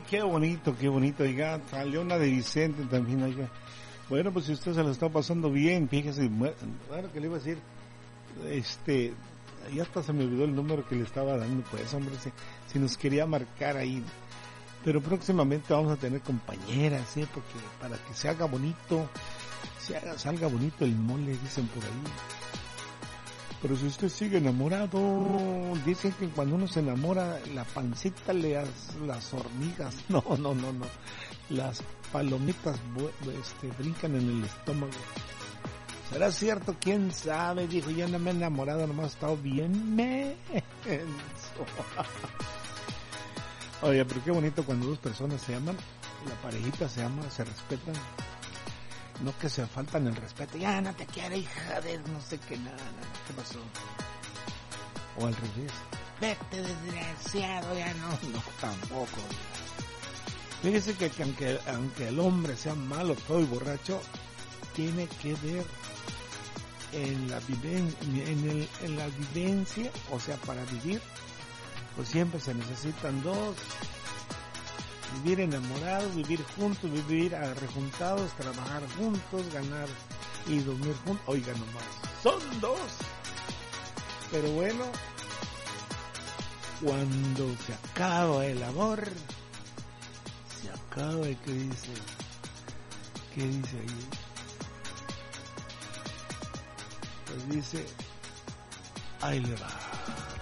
qué bonito, oiga, salió una de Vicente también, oiga. Bueno, pues si usted se lo está pasando bien, fíjese, bueno, que le iba a decir, ya hasta se me olvidó el número que le estaba dando, pues, hombre, si nos quería marcar ahí. Pero próximamente vamos a tener compañeras, ¿sí? Porque para que se haga bonito, salga bonito el mole, dicen por ahí. Pero si usted sigue enamorado, dicen que cuando uno se enamora, la pancita las hormigas, no, las palomitas brincan en el estómago. ¿Será cierto? ¿Quién sabe? Dijo, ya no me he enamorado, nomás he estado bien menso. Oye, pero qué bonito cuando dos personas se aman, la parejita se ama, se respetan. No que se faltan el respeto, ya no te quiero, hija de no sé qué, nada, ¿qué pasó? O al revés, vete desgraciado, ya no, tampoco. Fíjese que aunque el hombre sea malo, feo y borracho, tiene que ver en la vivencia, o sea, para vivir, pues siempre se necesitan dos. Vivir enamorados, vivir juntos, vivir rejuntados, trabajar juntos, ganar y dormir juntos. Oiga nomás, son dos. Pero bueno, cuando se acaba el amor, se acaba el que dice. ¿Qué dice ahí? Pues dice, ahí le va.